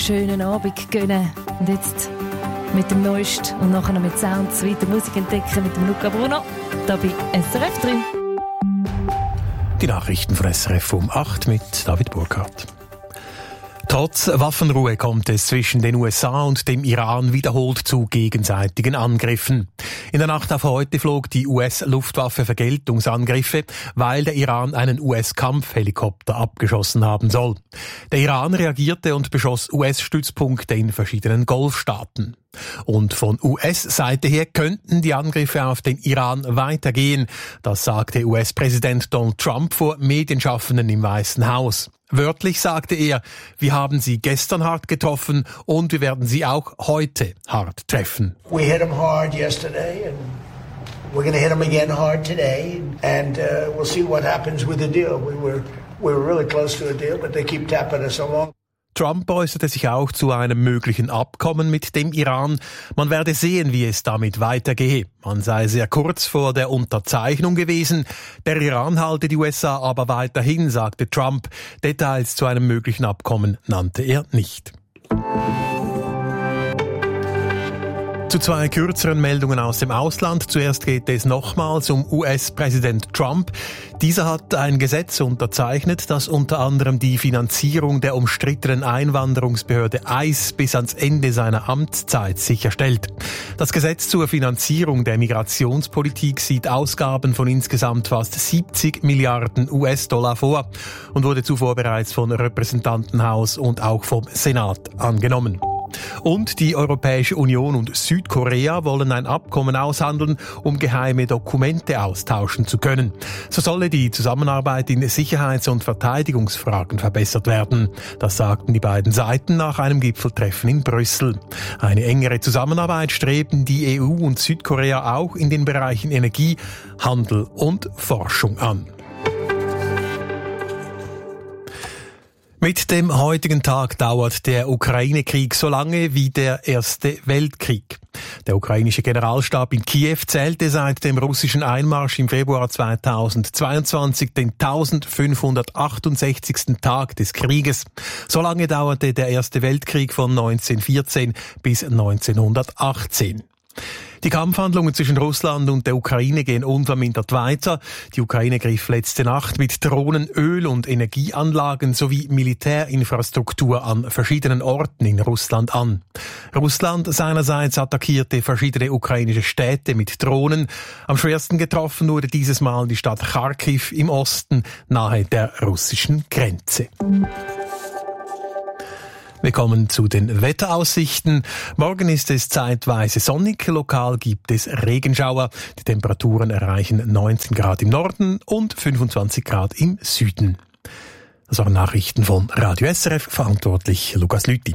schönen Abend gönnen. Und jetzt mit dem Neuesten und nachher mit Sounds weiter Musik entdecken mit dem Luca Bruno. Da bei SRF drin. Die Nachrichten von SRF um 8 mit David Burkhardt. Trotz Waffenruhe kommt es zwischen den USA und dem Iran wiederholt zu gegenseitigen Angriffen. In der Nacht auf heute flog die US-Luftwaffe Vergeltungsangriffe, weil der Iran einen US-Kampfhelikopter abgeschossen haben soll. Der Iran reagierte und beschoss US-Stützpunkte in verschiedenen Golfstaaten. Und von US-Seite her könnten die Angriffe auf den Iran weitergehen. Das sagte US-Präsident Donald Trump vor Medienschaffenden im Weißen Haus. Wörtlich sagte er, wir haben sie gestern hart getroffen und wir werden sie auch heute hart treffen. We hit them hard yesterday and we're going to hit them again hard today and we'll see what happens with the deal. We were really close to a deal, but they keep tapping us along. Trump äußerte sich auch zu einem möglichen Abkommen mit dem Iran. Man werde sehen, wie es damit weitergehe. Man sei sehr kurz vor der Unterzeichnung gewesen. Der Iran halte die USA aber weiterhin, sagte Trump. Details zu einem möglichen Abkommen nannte er nicht. Zu zwei kürzeren Meldungen aus dem Ausland. Zuerst geht es nochmals um US-Präsident Trump. Dieser hat ein Gesetz unterzeichnet, das unter anderem die Finanzierung der umstrittenen Einwanderungsbehörde ICE bis ans Ende seiner Amtszeit sicherstellt. Das Gesetz zur Finanzierung der Migrationspolitik sieht Ausgaben von insgesamt fast 70 Milliarden US-Dollar vor und wurde zuvor bereits vom Repräsentantenhaus und auch vom Senat angenommen. Und die Europäische Union und Südkorea wollen ein Abkommen aushandeln, um geheime Dokumente austauschen zu können. So solle die Zusammenarbeit in Sicherheits- und Verteidigungsfragen verbessert werden. Das sagten die beiden Seiten nach einem Gipfeltreffen in Brüssel. Eine engere Zusammenarbeit streben die EU und Südkorea auch in den Bereichen Energie, Handel und Forschung an. Mit dem heutigen Tag dauert der Ukraine-Krieg so lange wie der Erste Weltkrieg. Der ukrainische Generalstab in Kiew zählte seit dem russischen Einmarsch im Februar 2022 den 1568. Tag des Krieges. So lange dauerte der Erste Weltkrieg von 1914 bis 1918. Die Kampfhandlungen zwischen Russland und der Ukraine gehen unvermindert weiter. Die Ukraine griff letzte Nacht mit Drohnen, Öl- und Energieanlagen sowie Militärinfrastruktur an verschiedenen Orten in Russland an. Russland seinerseits attackierte verschiedene ukrainische Städte mit Drohnen. Am schwersten getroffen wurde dieses Mal die Stadt Charkiw im Osten, nahe der russischen Grenze. Wir kommen zu den Wetteraussichten. Morgen ist es zeitweise sonnig, lokal gibt es Regenschauer. Die Temperaturen erreichen 19 Grad im Norden und 25 Grad im Süden. Das waren Nachrichten von Radio SRF, verantwortlich Lukas Lüthi.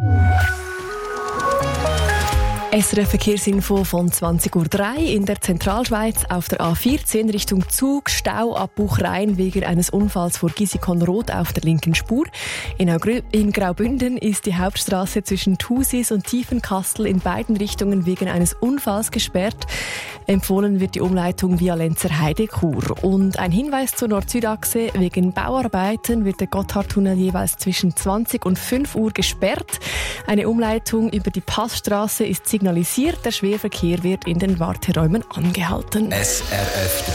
SRF Verkehrsinfo von 20.03 Uhr in der Zentralschweiz auf der A14 Richtung Zug, Stau ab Buchrein wegen eines Unfalls vor Gisikon-Roth auf der linken Spur. In Graubünden ist die Hauptstraße zwischen Thusis und Tiefenkastel in beiden Richtungen wegen eines Unfalls gesperrt. Empfohlen wird die Umleitung via Lenzerheide-Chur. Und ein Hinweis zur Nord-Süd-Achse: wegen Bauarbeiten wird der Gotthardtunnel jeweils zwischen 20 und 5 Uhr gesperrt. Eine Umleitung über die Passstraße ist signalisiert. Der Schwerverkehr wird in den Warteräumen angehalten. SRF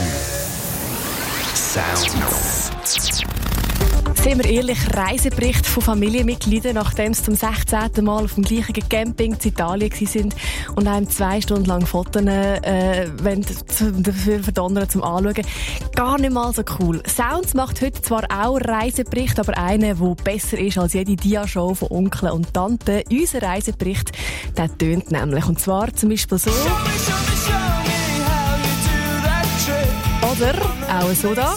3 Sounds. Sehen wir ehrlich, Reisebericht von Familienmitgliedern, nachdem sie zum 16. Mal auf dem gleichen Camping in Italien waren und einem 2 Stunden lang Fotos dafür verdonnern zum Anschauen. Gar nicht mal so cool. Sounds macht heute zwar auch Reisebericht, aber einen, der besser ist als jede Dia-Show von Onkel und Tante. Unser Reisebericht, der tönt nämlich. Und zwar zum Beispiel so. Oder auch so da.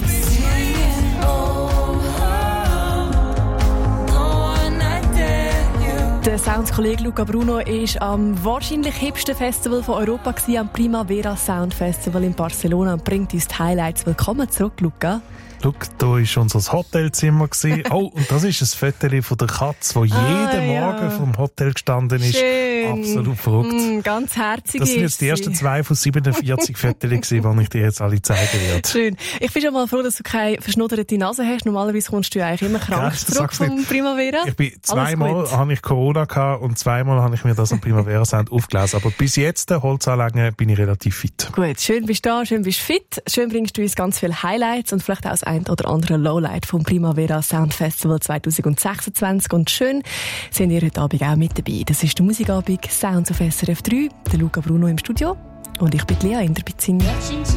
Der Sounds-Kollege Luca Bruno war am wahrscheinlich hipsten Festival von Europa, am Primavera Sound Festival in Barcelona, und bringt uns die Highlights. Willkommen zurück, Luca. Schau, da war unser Hotelzimmer. Oh, und das ist ein Foto von der Katze, die jeden Morgen vom Hotel gestanden ist. Schön. Absolut verrückt. Ganz herzig. Das sind jetzt die ersten 2 von 47 Fotos, die ich dir jetzt alle zeigen werde. Schön. Ich bin schon mal froh, dass du keine verschnudderte Nase hast. Normalerweise kommst du ja eigentlich immer krank zurück vom Primavera. Ich bin zweimal habe ich Corona gehabt und zweimal habe ich mir das am Primavera-Sound aufgelesen. Aber bis jetzt, Holzanlänge, bin ich relativ fit. Gut, schön bist du da, schön bist du fit. Schön bringst du uns ganz viele Highlights und vielleicht auch das ein oder andere Lowlight vom Primavera Sound Festival 2026. Und schön sind ihr heute Abend auch mit dabei. Das ist der Musikabend Sounds auf SRF 3. Der Luca Bruno im Studio und ich bin Lea Inderbitzin.